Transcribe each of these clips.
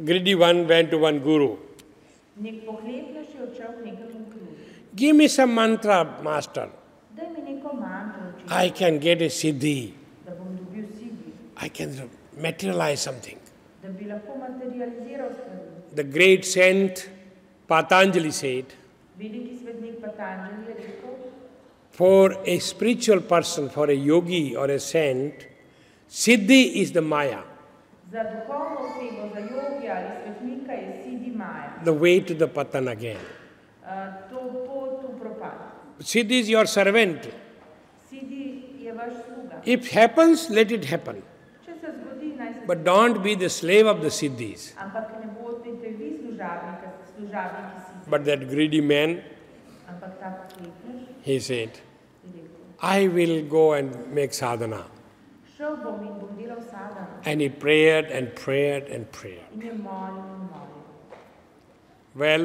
greedy one went to one guru. Nek pohlepnež je odšel k nekemu guru. Give me some mantra, master. Daj mi neko mantro učiti, I can get a siddhi. da bom dobil siddhi, I can materialize something. da bi lahko materializiral stvari. The great saint Patanjali said, Veliki svetnik Patanjali je rekel, for a spiritual person, for a yogi or a saint, siddhi is the maya, za duhovno osebo, za yogi ali svetnika je siddhi maja. the way to the patan again. To pot v propad. Siddhi is your servant. Siddhi je vaš sluga. If happens, let it happen. Če se zgodi, naj se But don't be the slave of the siddhis. ampak ne bodite vi služabniki siddhi. But that greedy man, Ampak ta pohlepnež he said, je rekel, I will go and make sadhana. šel bom in bom delal sadhano. And he prayed and prayed and prayed. In je molil in molil. Well,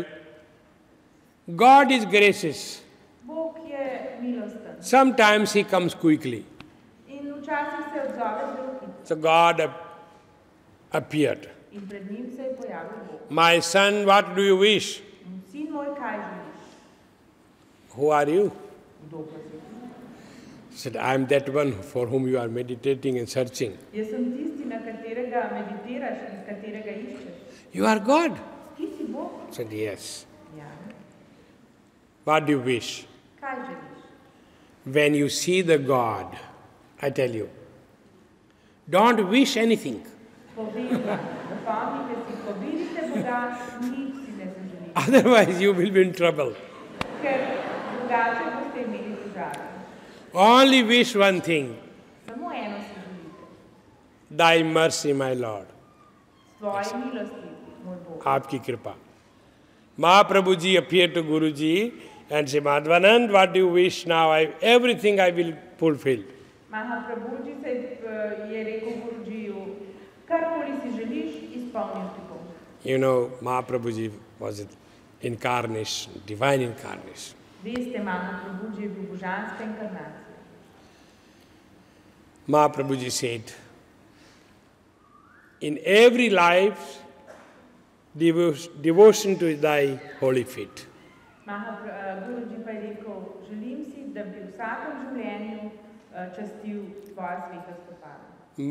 God is gracious. Bog je milosten. Sometimes he comes quickly. In včasih se odzove zelo hitro. So God appeared. In pred njim se je pojavil Bog. My son, what do you wish? Sin moj, kaj želiš? Who are you? Kdo pa si ti? He said, I am that one for whom you are meditating and searching. Jaz sem tisti, na katerega meditiraš in katerega iščeš. You are God. Ti si Bog? I said, yes. Ja. What do you wish? Kaj želiš? When you see the God, I tell you, don't wish anything. Povem vam, zapomnite si, ko vidite Boga, nič si ne zaželite. Otherwise, you will be in trouble. Ker drugače boste imeli težave. Only wish one thing, Samo eno si želite. thy mercy, my Lord. Svoje milosti, moj Bog. Aapki kripa. Mahaprabhuji appeared to Guruji and said, Madhvanand, what do you wish now? Everything I will fulfill. Mahaprabhuji se je rekel Guružiju, karkoli si želiš, izpolnil ti bom. You know, Mahaprabhuji was an incarnation, divine incarnation. Veste, Mahaprabhuji je bil božanska inkarnacija. Mahaprabhuji said, in every life, devotion to thy holy feet. Guruji pa je rekel, želim si, da bi v vsakem življenju častil tvoja sveta stopala.